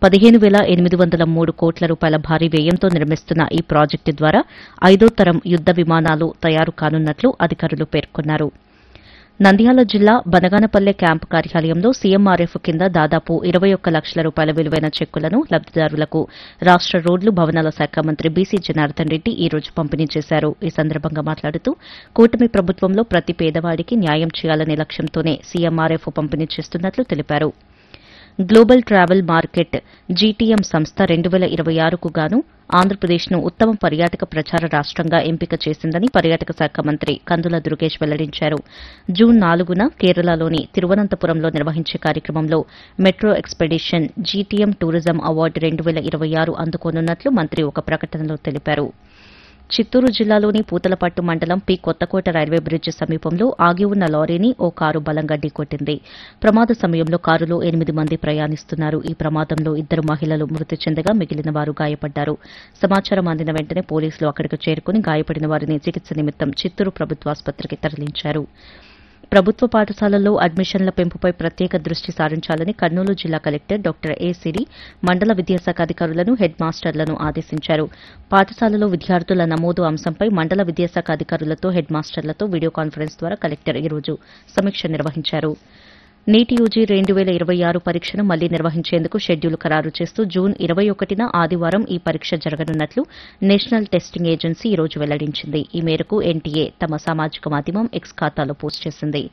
15,803 కోట్ల రూపాయల భారీ వ్యయంతో నిర్మిస్తున్న ఈ ప్రాజెక్టు ద్వారా 5వ తరం యుద్ద విమానాలు తయారు కానున్నట్లు అధికారులు పేర్కొన్నారు. నంద్యాల జిల్లా బనగానపల్లె క్యాంపు కార్యాలయంలో సీఎంఆర్ఎఫ్ కింద దాదాపు 21 లక్షల రూపాయల విలువైన చెక్కులను లబ్దిదారులకు రాష్ట రోడ్లు భవనాల శాఖ మంత్రి బీసీ జనార్దన్ రెడ్డి ఈ రోజు పంపిణీ చేశారు. ఈ సందర్భంగా మాట్లాడుతూ కూటమి ప్రభుత్వంలో ప్రతి పేదవాడికి న్యాయం చేయాలనే లక్ష్యంతోనే సీఎంఆర్ఎఫ్ పంపిణీ చేస్తున్నట్లు తెలిపారు. గ్లోబల్ ట్రావెల్ మార్కెట్ జీటీఎం సంస్థ 2026కు గాను ఆంధ్రప్రదేశ్ను ఉత్తమ పర్యాటక ప్రచార రాష్టంగా ఎంపిక చేసిందని పర్యాటక శాఖ మంత్రి కందుల దుర్గేష్ వెల్లడించారు. జూన్ 4న కేరళలోని తిరువనంతపురంలో నిర్వహించే కార్యక్రమంలో metro expedition GTM tourism award 2026 అందుకోనున్నట్లు మంత్రి ఒక ప్రకటనలో తెలిపారు. చిత్తూరు జిల్లాలోని పూతలపట్టు మండలం పి కొత్తకోట రైల్వే బ్రిడ్జి సమీపంలో ఆగి ఉన్న లారీని ఓ కారు బలంగా ఢీకొట్టింది. ప్రమాద సమయంలో కారులో 8 మంది ప్రయాణిస్తున్నారు. ఈ ప్రమాదంలో 2 మహిళలు మృతి చెందగా మిగిలిన వారు గాయపడ్డారు. సమాచారం అందిన వెంటనే పోలీసులు అక్కడికి చేరుకుని గాయపడిన వారిని చికిత్స నిమిత్తం చిత్తూరు ప్రభుత్వాసుపత్రికి తరలించారు. ప్రభుత్వ పాఠశాలల్లో అడ్మిషన్ల పెంపుపై ప్రత్యేక దృష్టి సారించాలని కర్నూలు జిల్లా కలెక్టర్ డాక్టర్ ఏ సిరి మండల విద్యాశాఖ అధికారులను హెడ్ మాస్టర్లను ఆదేశించారు. పాఠశాలలో విద్యార్థుల నమోదు అంశంపై మండల విద్యాశాఖ అధికారులతో హెడ్ మాస్టర్లతో వీడియో కాన్ఫరెన్స్ ద్వారా కలెక్టర్ ఈ రోజు సమీక్ష నిర్వహించారు. నీట్ యూజీ 2026 పరీక్షను మళ్లీ నిర్వహించేందుకు షెడ్యూల్ ఖరారు చేస్తూ జూన్ 21న ఆదివారం ఈ పరీక్ష జరగనున్నట్లు నేషనల్ టెస్టింగ్ ఏజెన్సీ ఈ రోజు వెల్లడించింది. ఈ మేరకు ఎన్టీఏ తమ సామాజిక మాధ్యమం ఎక్స్ ఖాతాలో పోస్ట్ చేసింది.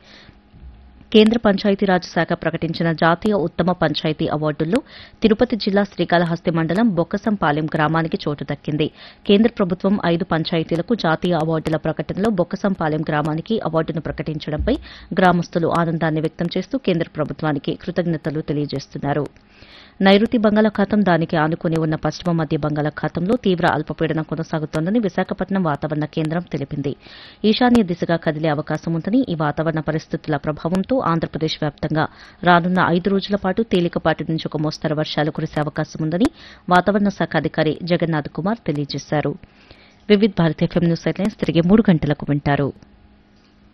కేంద్ర పంచాయతీరాజ్ శాఖ ప్రకటించిన జాతీయ ఉత్తమ పంచాయతీ అవార్డుల్లో తిరుపతి జిల్లా శ్రీకాళహస్తి మండలం బొక్కసంపాలెం గ్రామానికి చోటు దక్కింది. కేంద్ర ప్రభుత్వం 5 పంచాయతీలకు జాతీయ అవార్డుల ప్రకటనలో బొక్కసంపాలెం గ్రామానికి అవార్డును ప్రకటించడంపై గ్రామస్తులు ఆనందాన్ని వ్యక్తం చేస్తూ కేంద్ర ప్రభుత్వానికి కృతజ్ఞతలు తెలియజేస్తున్నారు. నైరుతి బంగాళాఖాతం దానికి ఆనుకుని ఉన్న పశ్చిమ మధ్య బంగాళాఖాతంలో తీవ్ర అల్పపీడనం కొనసాగుతోందని విశాఖపట్నం వాతావరణ కేంద్రం తెలిపింది. ఈశాన్య దిశగా కదిలే అవకాశం ఉందని ఈ వాతావరణ పరిస్థితుల ప్రభావంతో ఆంధ్రప్రదేశ్ వ్యాప్తంగా రానున్న 5 రోజుల పాటు తేలికపాటి నుంచి ఒక మోస్తరు వర్షాలు కురిసే అవకాశం ఉందని వాతావరణ శాఖ అధికారి జగన్నాథ్ కుమార్ తెలియజేశారు. Vividh Bharat FM news headlines తిరిగి 3 గంటలకు వింటారు.